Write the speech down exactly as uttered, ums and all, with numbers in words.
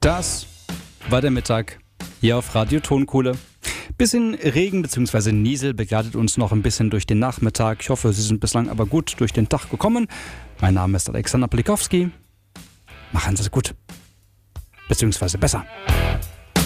Das war der Mittag hier auf Radio Tonkohle. Bisschen Regen bzw. Niesel begleitet uns noch ein bisschen durch den Nachmittag. Ich hoffe, Sie sind bislang aber gut durch den Tag gekommen. Mein Name ist Alexander Polikowski. Machen Sie es gut. Beziehungsweise besser.